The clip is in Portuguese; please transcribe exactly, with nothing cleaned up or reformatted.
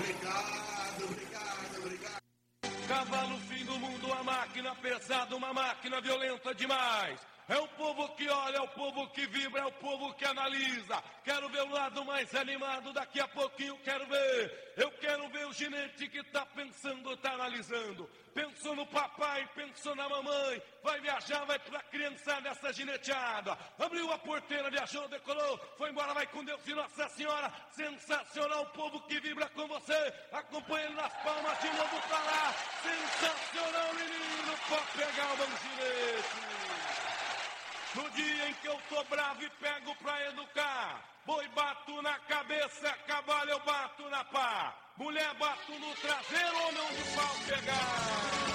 Obrigado, obrigado, obrigado. Cavalo, fim do mundo, uma máquina pesada, uma máquina violenta demais. É o povo que olha, é o povo que vibra, é o povo que analisa. Quero ver o lado mais animado, daqui a pouquinho quero ver. Eu quero ver o ginete que tá pensando, tá analisando. Pensou no papai, pensou na mamãe. Vai viajar, vai pra criançada essa gineteada. Abriu a porteira, viajou, decolou. Foi embora, vai com Deus e Nossa Senhora. Sensacional, o povo que vibra com você. Acompanha ele nas palmas, de novo pra lá. Sensacional, menino, pode pegar o bom ginete. No dia em que eu tô bravo e pego pra educar, boi bato na cabeça, cavalo eu bato na pá, mulher bato no traseiro, homem onde o pau pegar.